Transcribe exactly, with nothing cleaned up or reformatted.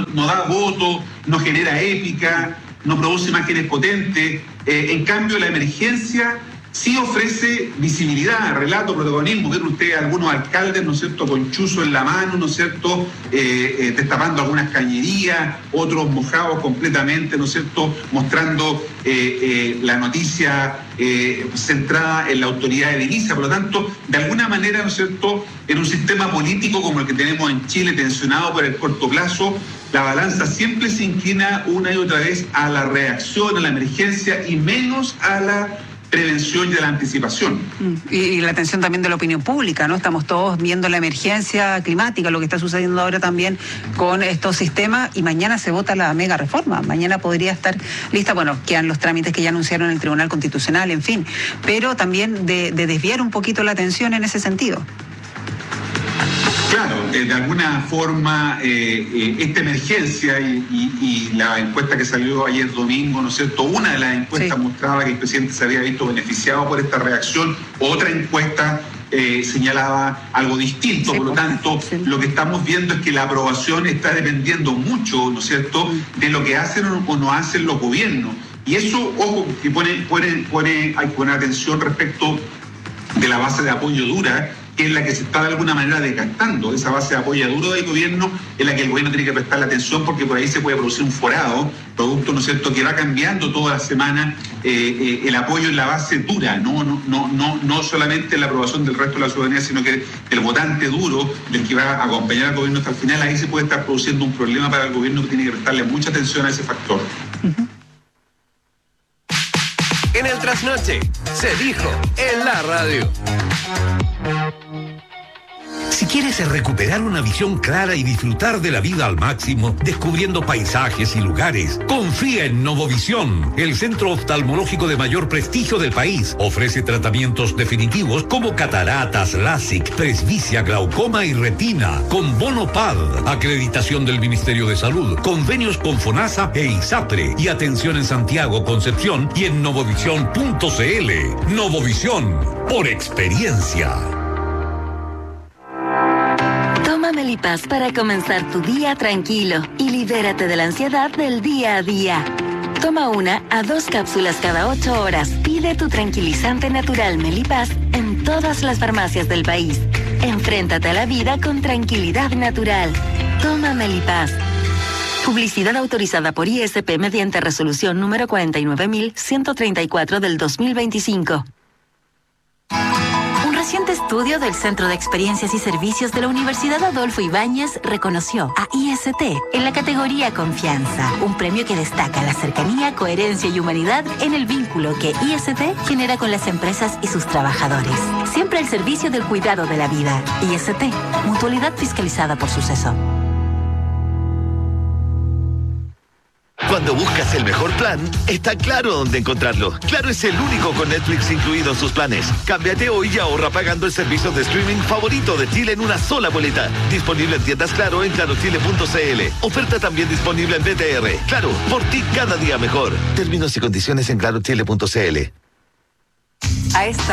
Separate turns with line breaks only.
no, no da votos, no genera épica, no produce imágenes potentes. Eh, en cambio, la emergencia sí ofrece visibilidad, relato, protagonismo. Ven ustedes algunos alcaldes, ¿no es cierto?, con chuzo en la mano, ¿no es cierto?, eh, eh, destapando algunas cañerías, otros mojados completamente, ¿no es cierto?, mostrando eh, eh, la noticia eh, centrada en la autoridad edilicia. Por lo tanto, de alguna manera, ¿no es cierto?, en un sistema político como el que tenemos en Chile, tensionado por el corto plazo, la balanza siempre se inclina una y otra vez a la reacción, a la emergencia y menos a la prevención y de la anticipación.
Y, y la atención también de la opinión pública, ¿no? Estamos todos viendo la emergencia climática, lo que está sucediendo ahora también con estos sistemas, y mañana se vota la mega reforma. Mañana podría estar lista, bueno, quedan los trámites que ya anunciaron el Tribunal Constitucional, en fin, pero también de, de desviar un poquito la atención en ese sentido.
Claro, eh, de alguna forma eh, eh, esta emergencia y, y, y la encuesta que salió ayer domingo, ¿no es cierto? Una de las encuestas sí mostraba que el presidente se había visto beneficiado por esta reacción. Otra encuesta eh, señalaba algo distinto. Sí, por lo tanto, sí, lo que estamos viendo es que la aprobación está dependiendo mucho, ¿no es cierto?, de lo que hacen o no hacen los gobiernos. Y eso, ojo, que pone, pone, pone, hay que poner atención respecto de la base de apoyo dura, que es la que se está de alguna manera desgastando. Esa base de apoyo duro del gobierno es la que el gobierno tiene que prestarle atención, porque por ahí se puede producir un forado, producto, ¿no es cierto?, que va cambiando toda la semana eh, eh, el apoyo en la base dura, ¿no? No, no, no, no solamente la aprobación del resto de la ciudadanía, sino que el votante duro, el que va a acompañar al gobierno hasta el final. Ahí se puede estar produciendo un problema para el gobierno, que tiene que prestarle mucha atención a ese factor.
Uh-huh.
En el trasnoche se dijo en la radio.
Si quieres recuperar una visión clara y disfrutar de la vida al máximo, descubriendo paisajes y lugares, confía en Novovisión, el centro oftalmológico de mayor prestigio del país. Ofrece tratamientos definitivos como cataratas, LASIK, presbicia, glaucoma y retina, con bono P A D, acreditación del Ministerio de Salud, convenios con FONASA e ISAPRE, y atención en Santiago, Concepción y en novovisión punto c l. Novovisión, por experiencia.
Melipaz para comenzar tu día tranquilo y libérate de la ansiedad del día a día. Toma una a dos cápsulas cada ocho horas. Pide tu tranquilizante natural Melipaz en todas las farmacias del país. Enfréntate a la vida con tranquilidad natural. Toma Melipaz. Publicidad autorizada por I S P mediante resolución número cuarenta y nueve mil ciento treinta y cuatro del dos mil veinticinco. Un reciente estudio del Centro de Experiencias y Servicios de la Universidad Adolfo Ibáñez reconoció a I S T en la categoría Confianza, un premio que destaca la cercanía, coherencia y humanidad en el vínculo que I S T genera con las empresas y sus trabajadores. Siempre al servicio del cuidado de la vida. I S T, mutualidad fiscalizada por Suceso.
Cuando buscas el mejor plan, está Claro dónde encontrarlo. Claro es el único con Netflix incluido en sus planes. Cámbiate hoy y ahorra pagando el servicio de streaming favorito de Chile en una sola boleta. Disponible en tiendas Claro en claro chile punto c l. Oferta también disponible en B T R. Claro, por ti cada día mejor. Términos y condiciones en claro chile punto c l.
A esta